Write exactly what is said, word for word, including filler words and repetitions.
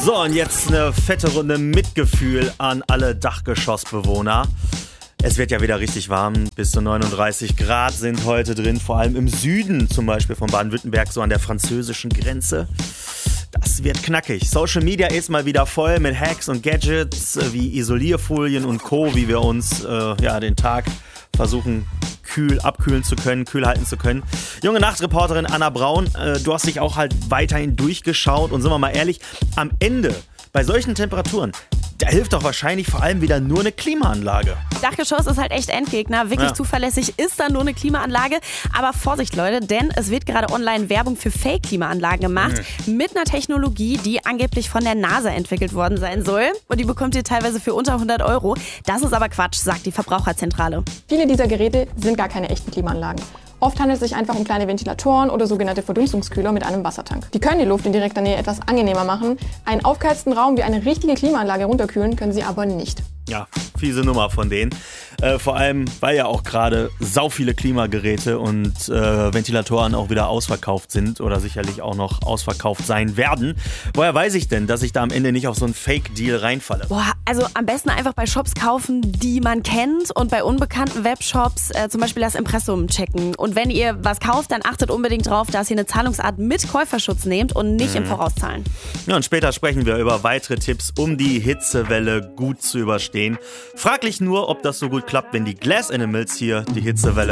So, und jetzt eine fette Runde Mitgefühl an alle Dachgeschossbewohner. Es wird ja wieder richtig warm. Bis zu neununddreißig Grad sind heute drin. Vor allem im Süden, zum Beispiel von Baden-Württemberg, so an der französischen Grenze. Das wird knackig. Social Media ist mal wieder voll mit Hacks und Gadgets wie Isolierfolien und Co., wie wir uns äh, ja, den Tag versuchen kühl abkühlen zu können, kühl halten zu können. Junge Nachtreporterin Anna Braun, äh, du hast dich auch halt weiterhin durchgeschaut und sind wir mal ehrlich, am Ende bei solchen Temperaturen, da hilft doch wahrscheinlich vor allem wieder nur eine Klimaanlage. Dachgeschoss ist halt echt Endgegner. Wirklich ja. zuverlässig ist da nur eine Klimaanlage. Aber Vorsicht, Leute, denn es wird gerade online Werbung für Fake-Klimaanlagen gemacht. Mhm. Mit einer Technologie, die angeblich von der NASA entwickelt worden sein soll. Und die bekommt ihr teilweise für unter hundert Euro. Das ist aber Quatsch, sagt die Verbraucherzentrale. Viele dieser Geräte sind gar keine echten Klimaanlagen. Oft handelt es sich einfach um kleine Ventilatoren oder sogenannte Verdunstungskühler mit einem Wassertank. Die können die Luft in direkter Nähe etwas angenehmer machen. Einen aufgeheizten Raum wie eine richtige Klimaanlage runterkühlen können sie aber nicht. Ja, fiese Nummer von denen. Äh, vor allem, weil ja auch gerade sau viele Klimageräte und äh, Ventilatoren auch wieder ausverkauft sind oder sicherlich auch noch ausverkauft sein werden. Woher weiß ich denn, dass ich da am Ende nicht auf so einen Fake-Deal reinfalle? Boah, also am besten einfach bei Shops kaufen, die man kennt und bei unbekannten Webshops äh, zum Beispiel das Impressum checken. Und wenn ihr was kauft, dann achtet unbedingt drauf, dass ihr eine Zahlungsart mit Käuferschutz nehmt und nicht mhm. im Voraus zahlen. Ja, und später sprechen wir über weitere Tipps, um die Hitzewelle gut zu überstehen. Fraglich nur, ob das so gut klappt, wenn die Glass Animals hier die Hitzewelle